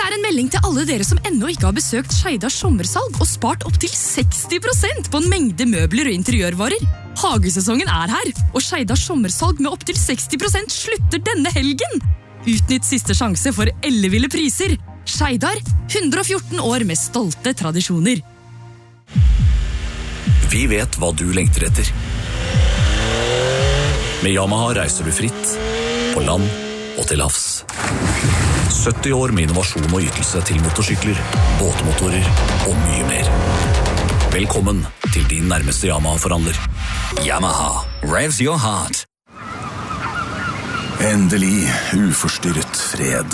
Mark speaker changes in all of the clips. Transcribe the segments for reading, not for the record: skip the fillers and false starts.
Speaker 1: En melding til alle dere som ennå ikke har besøkt Skeidars sommersalg og spart opp til 60% på en mengde møbler og interiørvarer. Hagesesongen her, og Skeidars sommersalg med opp til 60% slutter denne helgen. Utnytt siste sjanse for elleville priser. Skeidar, 114 år med stolte tradisjoner.
Speaker 2: Vi vet hva du lengter etter. Med Yamaha reiser du fritt, på land og til havs. 70 år med innovasjon og ytelse til motorsykler, båtmotorer og mye mer. Velkommen til din nærmeste Yamaha-forhandler. Yamaha, revs your heart.
Speaker 3: Endelig uforstyrret fred.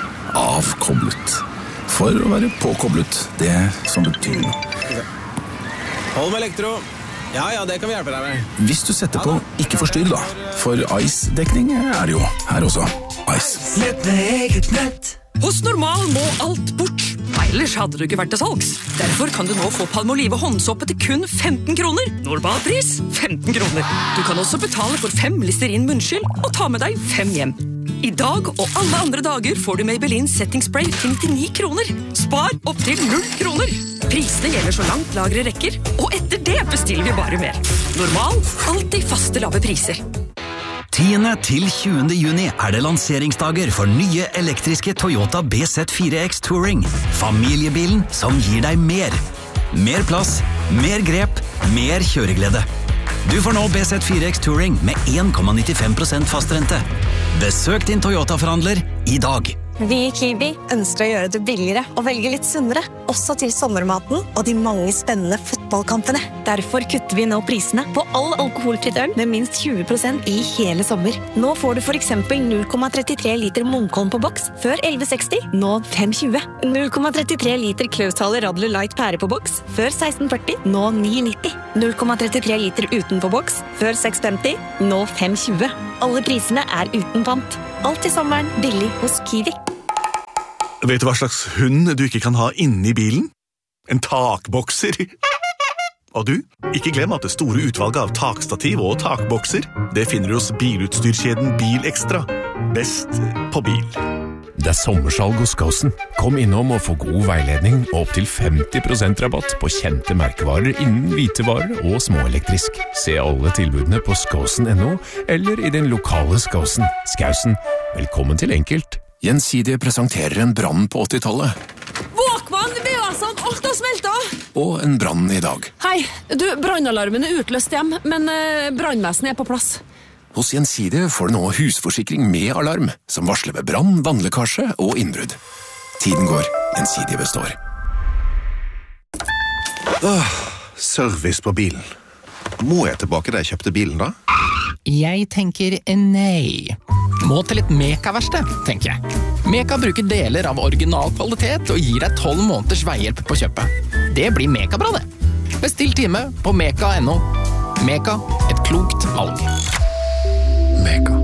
Speaker 3: Avkoblet. For å være påkoblet, det som betyr noe.
Speaker 4: Hold med elektro. Ja, det kan vi hjelpe deg med.
Speaker 3: Hvis du setter på ikke forstyrr da, for ICE-dekning det jo her også. ICE.
Speaker 5: Nett med eget nett.
Speaker 6: Hos Normal må alt bort. Ellers hadde du ikke vært til salgs. Derfor kan du nå få Palmolive håndsåpe til kun 15 kroner. Normalpris 15 kroner. Du kan også betale for 5 Listerin munnskyld og ta med deg 5 hjem. I dag og alle andre dager får du Maybelline Setting Spray til 99 kroner. Spar opp til 0 kroner. Prisene gjelder så langt lagre rekker, og etter det bestiller vi bare mer. Normal, alltid faste lave priser.
Speaker 7: 10. til 20. juni det lanseringsdager for nye elektriske Toyota BZ4X Touring. Familiebilen som gir deg mer. Mer plass, mer grep, mer kjøreglede. Du får nå BZ4X Touring med 1,95% fastrente. Besøk din Toyota-forhandler i dag.
Speaker 8: Vi i Kiwi ønsker å gjøre det billigere og velge litt sunnere, også til sommermaten og de mange spennende fotballkampene. Derfor kutter vi nå prisene på all alkoholfritt øl med minst 20% i hele sommer. Nå får du for eksempel 0,33 liter Munkholm på boks før 11,60, nå 5,20. 0,33 liter Klaushaler Radler Light pære på boks før 16,40, nå 9,90. 0,33 liter uten på boks før 6,50, nå 5,20. Alle prisene uten pant. Alt i sommeren billig hos Kiwi.
Speaker 9: Vet du hva slags hund du ikke kan ha inne i bilen? En takbokser. Og du, ikke glem at det store utvalget av takstativ og takbokser, det finner du hos bilutstyrkjeden Bilekstra. Best på bil.
Speaker 10: Det sommersalg hos Skåsen. Kom innom og få god veiledning og opp til 50% rabatt på kjente merkevarer innen hvitevarer og småelektrisk. Se alle tilbudene på skåsen.no eller i den lokale Skåsen. Skåsen, velkommen til enkelt.
Speaker 3: Gjensidige presenterer en brann på 80-tallet.
Speaker 6: Walkman, VHS-en, alt har smeltet.
Speaker 3: Og en brann i dag.
Speaker 6: Hei, du, brannalarmen utløst hjem, men brannvesenet på plass.
Speaker 3: Hos Gjensidige får du nå husforsikring med alarm, som varsler ved brann, vannlekkasje og innbrudd. Tiden går, Gjensidige består.
Speaker 9: Service på bilen. Må jeg tilbake da jeg kjøpte bilen da?
Speaker 11: Jeg tenker nei. Må til et Meka-verksted, tenker jeg. Meka bruker deler av original kvalitet og gir deg 12 måneders veihjelp på kjøpet. Det blir Meka-bra det. Bestill time på meka.no. Meka, et klokt valg.
Speaker 3: Meka.